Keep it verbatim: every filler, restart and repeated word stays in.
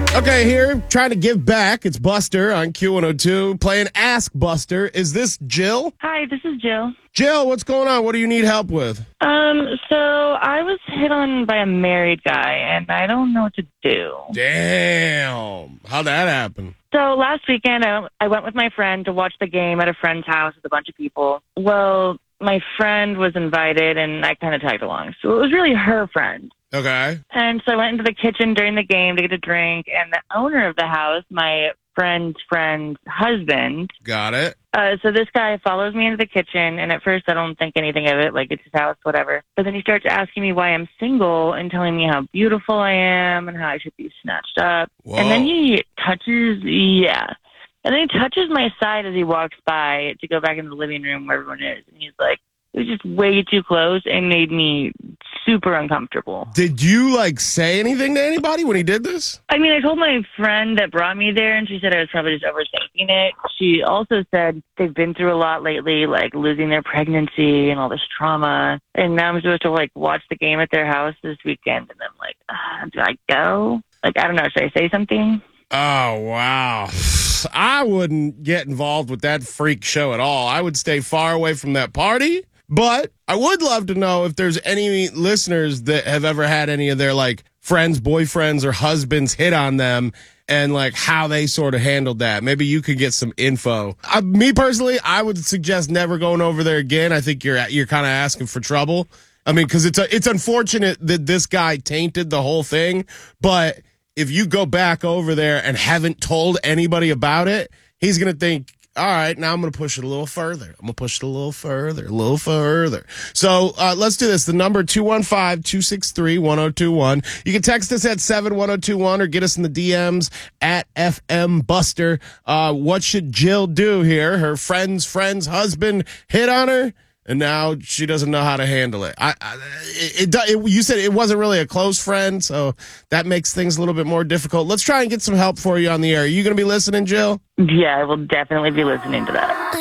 Okay, here, trying to give back. It's Buster on Q one oh two, playing Ask Buster. Is this Jill? Hi, this is Jill. Jill, what's going on? What do you need help with? Um, so I was hit on by a married guy, and I don't know what to do. Damn. How'd that happen? So last weekend, I, I went with my friend to watch the game at a friend's house with a bunch of people. Well, my friend was invited, and I kind of tagged along. So it was really her friend. Okay. And so I went into the kitchen during the game to get a drink, and the owner of the house, my friend's friend's husband. Got it. Uh, so this guy follows me into the kitchen, and at first I don't think anything of it, like it's his house, whatever. But then he starts asking me why I'm single and telling me how beautiful I am and how I should be snatched up. Whoa. And then he touches, yeah. And then he touches my side as he walks by to go back into the living room where everyone is. And he's like, it was just way too close and made me super uncomfortable. Did you, like, say anything to anybody when he did this? I mean, I told my friend that brought me there, and she said I was probably just overthinking it. She also said they've been through a lot lately, like losing their pregnancy and all this trauma. And now I'm supposed to, like, watch the game at their house this weekend. And I'm like, uh, do I go? Like, I don't know. Should I say something? Oh, wow. I wouldn't get involved with that freak show at all. I would stay far away from that party. But I would love to know if there's any listeners that have ever had any of their, like, friends, boyfriends, or husbands hit on them and, like, how they sort of handled that. Maybe you could get some info. Uh, me personally, I would suggest never going over there again. I think you're you're kind of asking for trouble. I mean, because it's a, it's unfortunate that this guy tainted the whole thing. But if you go back over there and haven't told anybody about it, he's going to think, all right, now I'm going to push it a little further. I'm going to push it a little further, a little further. So uh, let's do this. The number two one five, two six three, one oh two one. You can text us at seven one oh two one or get us in the D Ms at F M Buster. Uh, what should Jill do here? Her friend's friend's husband hit on her, and now she doesn't know how to handle it. I, I it, it, it you said it wasn't really a close friend, so that makes things a little bit more difficult. Let's try and get some help for you on the air. Are you going to be listening, Jill? Yeah, I will definitely be listening to that.